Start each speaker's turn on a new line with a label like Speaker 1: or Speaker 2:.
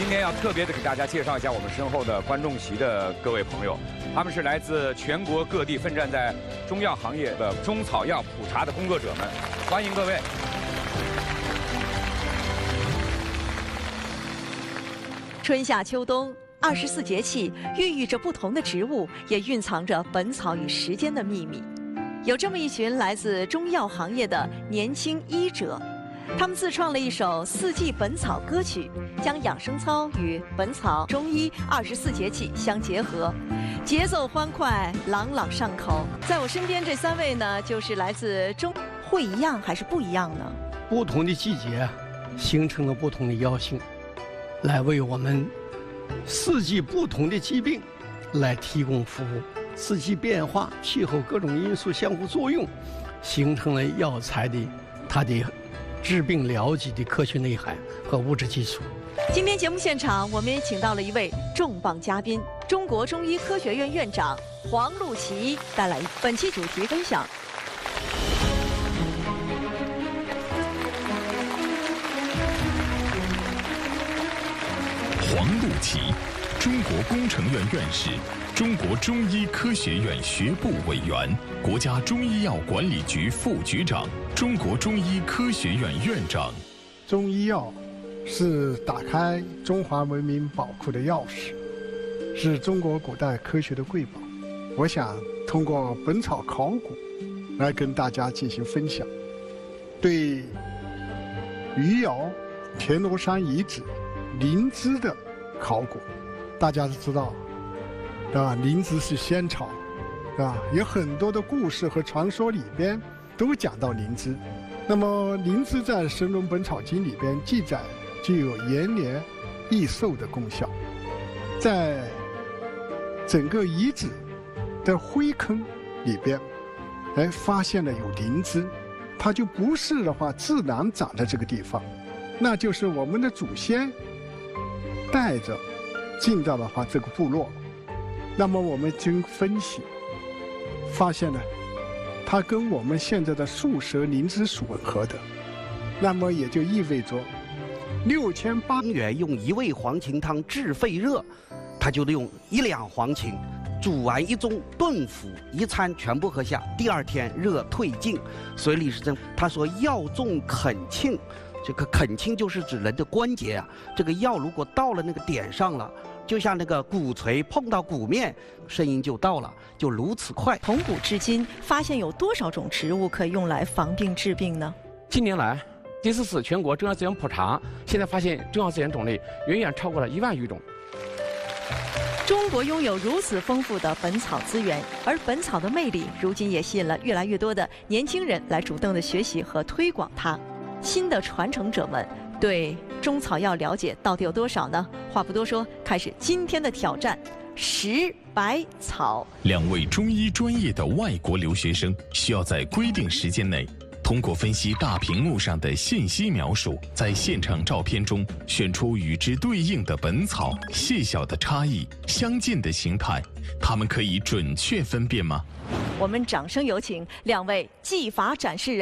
Speaker 1: 今天要特别的给大家介绍一下我们身后的观众席的各位朋友，他们是来自全国各地奋战在中药行业的中草药普查的工作者们，欢迎各位。
Speaker 2: 春夏秋冬24节气，孕育着不同的植物，也蕴藏着本草与时间的秘密。有这么一群来自中药行业的年轻医者，他们自创了一首四季本草歌曲，将养生操与本草、中医24节气相结合，节奏欢快，朗朗上口。在我身边这3位呢，就是来自中，会一样还是不一样呢？
Speaker 3: 不同的季节形成了不同的药性，来为我们四季不同的疾病来提供服务。四季变化、气候各种因素相互作用，形成了药材的它的治病疗疾的科学内涵和物质基础。
Speaker 2: 今天节目现场，我们也请到了一位重磅嘉宾，中国中医科学院院长黄璐琦带来本期主题分享。
Speaker 4: 黄璐琦，中国工程院院士，中国中医科学院学部委员，国家中医药管理局副局长，中国中医科学院院长。
Speaker 5: 中医药是打开中华文明宝库的钥匙，是中国古代科学的瑰宝。我想通过本草考古来跟大家进行分享，对余姚、田螺山遗址灵芝的考古。大家都知道，对吧？灵芝是仙草，对吧？有很多的故事和传说里边都讲到灵芝。那么灵芝在《神农本草经》里边记载，具有延年益寿的功效。在整个遗址的灰坑里边，发现了有灵芝，它就不是的话自然长在这个地方，那就是我们的祖先带着进到的话这个部落。那么我们经分析发现呢，它跟我们现在的树蛇灵芝属吻合的，那么也就意味着6800
Speaker 6: 元用1味黄芩汤治肺热，他就用1两黄芩煮完1盅炖服1餐全部喝下，第2天热退尽。所以李时珍他说药重恳磬，这个恳磬就是指人的关节啊，这个药如果到了那个点上了，就像那个鼓槌碰到鼓面，声音就到了，就如此快。
Speaker 2: 从古至今，发现有多少种植物可以用来防病治病呢？
Speaker 7: 近年来，第4次全国中药资源普查，现在发现中药资源种类远远超过了1万余种。
Speaker 2: 中国拥有如此丰富的本草资源，而本草的魅力，如今也吸引了越来越多的年轻人来主动的学习和推广它。新的传承者们对中草药了解到底有多少呢？话不多说，开始今天的挑战，10百草。
Speaker 4: 2位中医专业的外国留学生需要在规定时间内，通过分析大屏幕上的信息描述，在现场照片中选出与之对应的本草，细小的差异，相近的形态，他们可以准确分辨吗？
Speaker 2: 我们掌声有请2位技法展示人。